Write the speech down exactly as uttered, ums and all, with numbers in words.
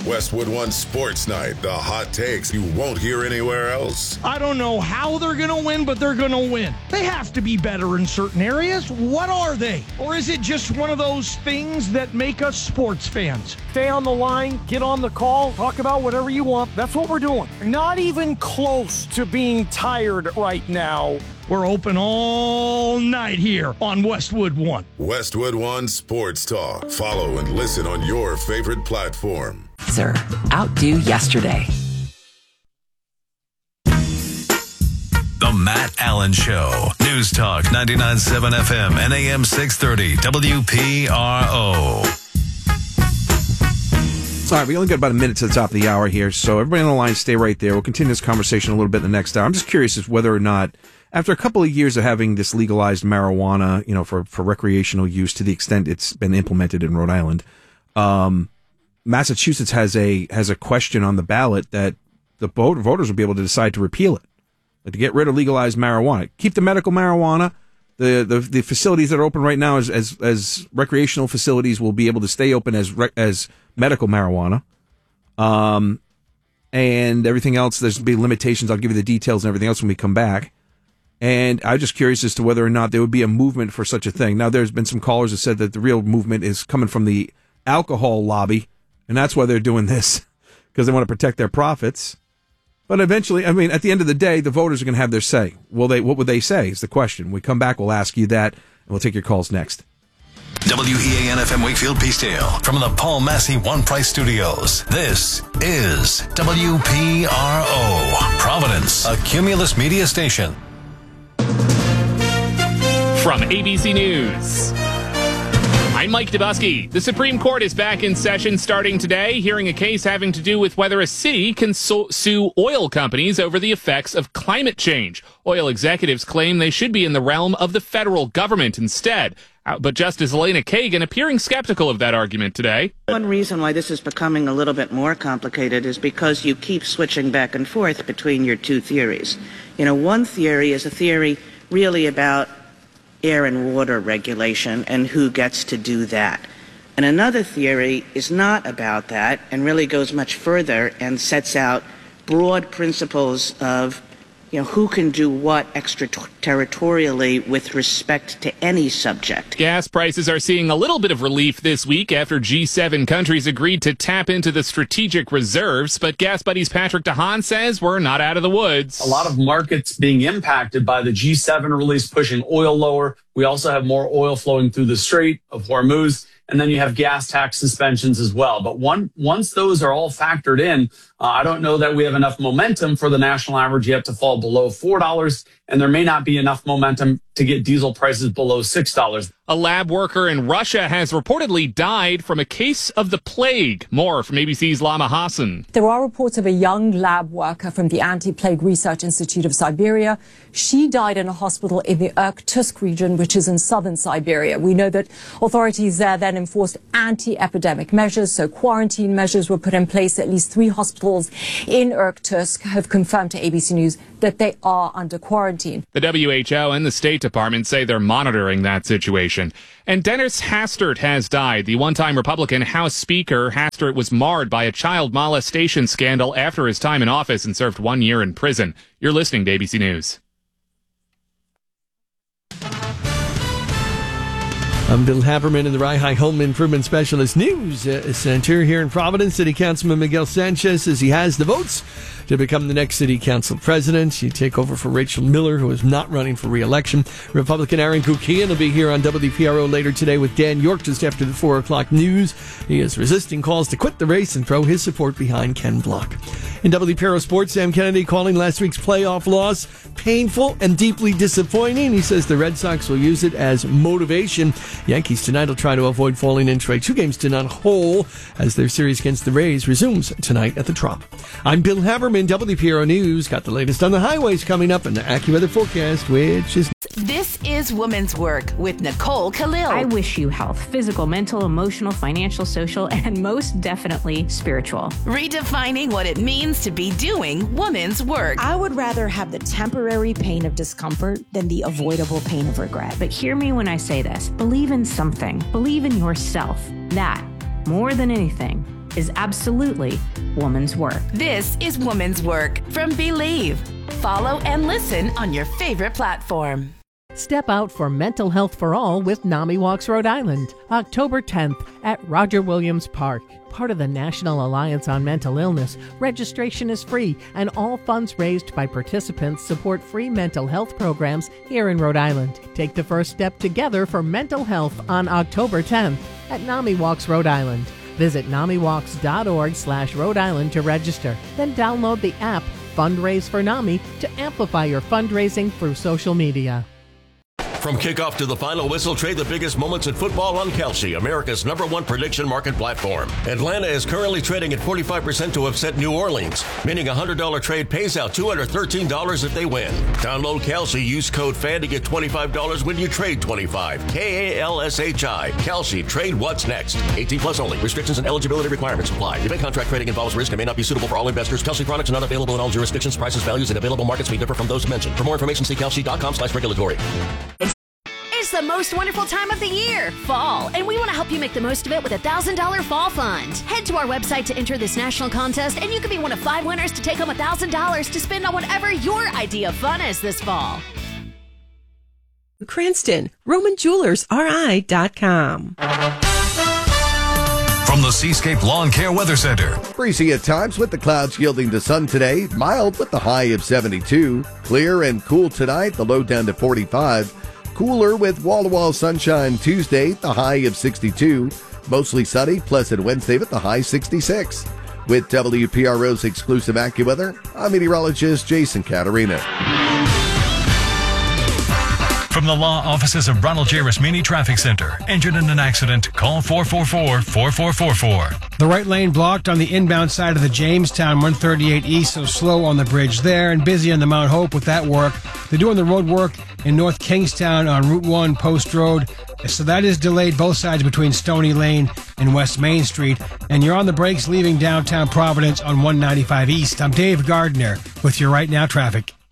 Westwood One Sports Night, the hot takes you won't hear anywhere else. I don't know how they're going to win, but they're going to win. They have to be better in certain areas. What are they? Or is it just one of those things that make us sports fans? Stay on the line, get on the call, talk about whatever you want. That's what we're doing. Not even close to being tired right now. We're open all night here on Westwood One. Westwood One Sports Talk. Follow and listen on your favorite platform. Sir, outdo yesterday. The Matt Allen Show. News Talk ninety-nine point seven F M and A M six thirty W P R O. All right, we only got about a minute to the top of the hour here, so everybody on the line, stay right there. We'll continue this conversation a little bit in the next hour. I'm just curious as whether or not, after a couple of years of having this legalized marijuana, you know, for, for recreational use to the extent it's been implemented in Rhode Island, um, Massachusetts has a has a question on the ballot that the vote, voters will be able to decide to repeal it, like to get rid of legalized marijuana, keep the medical marijuana. The, the the facilities that are open right now as as, as recreational facilities will be able to stay open as rec, as medical marijuana, um, and everything else. There's be limitations. I'll give you the details and everything else when we come back. And I'm just curious as to whether or not there would be a movement for such a thing. Now, there's been some callers that said that the real movement is coming from the alcohol lobby, and that's why they're doing this, because they want to protect their profits. But eventually, I mean, at the end of the day, the voters are going to have their say. Will they? What would they say is the question. When we come back, we'll ask you that, and we'll take your calls next. W E A N F M Wakefield Peacedale from the Paul Massey One Price Studios. This is W P R O, Providence, a Cumulus media station. From A B C News, I'm Mike Dubusky. The Supreme Court is back in session starting today, hearing a case having to do with whether a city can so- sue oil companies over the effects of climate change. Oil executives claim they should be in the realm of the federal government instead. Uh, but Justice Elena Kagan appearing skeptical of that argument today. One reason why this is becoming a little bit more complicated is because you keep switching back and forth between your two theories. You know, one theory is a theory really about air and water regulation and who gets to do that. And another theory is not about that and really goes much further and sets out broad principles of, you know, who can do what extraterritorially with respect to any subject. Gas prices are seeing a little bit of relief this week after G seven countries agreed to tap into the strategic reserves, but Gas Buddies Patrick DeHaan says we're not out of the woods. A lot of markets being impacted by the G seven release pushing oil lower. We also have more oil flowing through the Strait of Hormuz, and then you have gas tax suspensions as well. But one, once those are all factored in, uh, I don't know that we have enough momentum for the national average yet to fall below four dollars, and there may not be enough momentum to get diesel prices below six dollars. A lab worker in Russia has reportedly died from a case of the plague. More from A B C's Lama Hassan. There are reports of a young lab worker from the Anti-Plague Research Institute of Siberia. She died in a hospital in the Irkutsk region, which is in southern Siberia. We know that authorities there then enforced anti-epidemic measures, so quarantine measures were put in place. At least three hospitals in Irkutsk have confirmed to A B C News that they are under quarantine. The W H O and the State Department say they're monitoring that situation. And Dennis Hastert has died. The one-time Republican House Speaker, Hastert was marred by a child molestation scandal after his time in office and served one year in prison. You're listening to A B C News. I'm Bill Haberman in the Rye Home Improvement Specialist News uh, Center here in Providence. City Councilman Miguel Sanchez says he has the votes to become the next City Council president. You take over for Rachel Miller, who is not running for re-election. Republican Aaron Kukian will be here on W P R O later today with Dan York just after the four o'clock news. He is resisting calls to quit the race and throw his support behind Ken Block. In W P R O Sports, Sam Kennedy calling last week's playoff loss painful and deeply disappointing. He says the Red Sox will use it as motivation. Yankees tonight will try to avoid falling into a two games to none hole as their series against the Rays resumes tonight at the Trop. I'm Bill Haberman, W P R O News. Got the latest on the highways coming up in the AccuWeather forecast, which is... This is Women's Work with Nicole Khalil. I wish you health, physical, mental, emotional, financial, social, and most definitely spiritual. Redefining what it means to be doing women's work. I would rather have the temporary pain of discomfort than the avoidable pain of regret. But hear me when I say this. Believe in something. Believe in yourself. That, more than anything, is absolutely woman's work. This is Woman's Work from Believe. Follow and listen on your favorite platform. Step out for Mental Health for All with NAMI Walks Rhode Island, October tenth at Roger Williams Park. Part of the National Alliance on Mental Illness, registration is free, and all funds raised by participants support free mental health programs here in Rhode Island. Take the first step together for mental health on October tenth at NAMI Walks Rhode Island. Visit namiwalks.org slash Rhode Island to register. Then download the app Fundraise for NAMI to amplify your fundraising through social media. From kickoff to the final whistle, trade the biggest moments in football on Kalshi, America's number one prediction market platform. Atlanta is currently trading at forty-five percent to upset New Orleans, meaning a one hundred dollars trade pays out two hundred thirteen dollars if they win. Download Kalshi, use code FAN to get twenty-five dollars when you trade twenty-five. K A L S H I. Kalshi, trade what's next. eighteen plus only. Restrictions and eligibility requirements apply. Event contract trading involves risk and may not be suitable for all investors. Kalshi products are not available in all jurisdictions. Prices, values, and available markets may differ from those mentioned. For more information, see kalshi.com slash regulatory. It's the most wonderful time of the year, fall, and we want to help you make the most of it with a one thousand dollars fall fund. Head to our website to enter this national contest, and you could be one of five winners to take home one thousand dollars to spend on whatever your idea of fun is this fall. Cranston, Roman Jewelers R I dot com. From the Seascape Lawn Care Weather Center. Breezy at times with the clouds yielding to sun today. Mild with the high of seventy-two. Clear and cool tonight, the low down to forty-five. Cooler with wall-to-wall sunshine Tuesday, the high of sixty-two. Mostly sunny, pleasant Wednesday with the high sixty-six. With W P R O's exclusive AccuWeather, I'm meteorologist Jason Caterina. From the law offices of Ronald J. Rasmini Traffic Center. Injured in an accident? Call four four four, four four four four. The right lane blocked on the inbound side of the Jamestown one thirty-eight East, so slow on the bridge there and busy on the Mount Hope with that work. They're doing the road work in North Kingstown on Route one Post Road. So that is delayed both sides between Stony Lane and West Main Street. And you're on the brakes leaving downtown Providence on one ninety-five East. I'm Dave Gardner with your Right Now traffic.